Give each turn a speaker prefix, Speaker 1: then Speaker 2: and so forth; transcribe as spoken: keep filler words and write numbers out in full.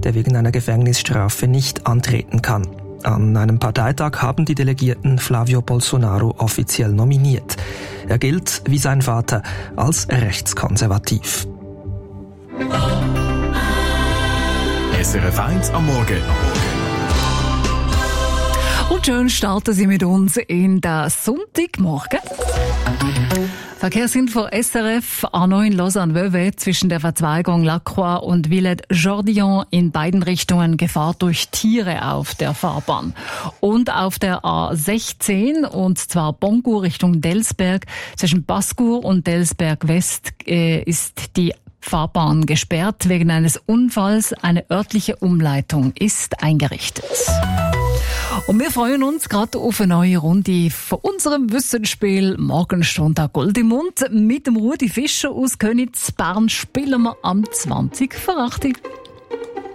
Speaker 1: der wegen einer Gefängnisstrafe nicht antreten kann. An einem Parteitag haben die Delegierten Flavio Bolsonaro offiziell nominiert. Er gilt, wie sein Vater, als rechtskonservativ.
Speaker 2: S R F eins am Morgen.
Speaker 3: Und schön starten Sie mit uns in den Sonntagmorgen. Verkehrsinfo S R F, A neun Lausanne-Vevey zwischen der Verzweigung Lacroix und Villette-Jordillon in beiden Richtungen Gefahr durch Tiere auf der Fahrbahn. Und auf der A sechzehn, und zwar Boncourt Richtung Delsberg, zwischen Bascourt und Delsberg West äh, ist die Fahrbahn gesperrt wegen eines Unfalls. Eine örtliche Umleitung ist eingerichtet. Und wir freuen uns gerade auf eine neue Runde von unserem Wissensspiel Morgenstunde Gold im Mund. Mit dem Rudi Fischer aus Königs Bern spielen wir am zwanzig vor acht.